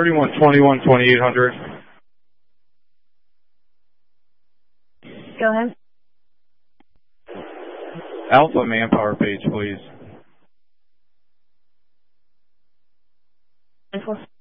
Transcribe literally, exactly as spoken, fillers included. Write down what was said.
thirty-one twenty-one twenty-eight hundred. Go ahead. Alpha manpower page, please. Info.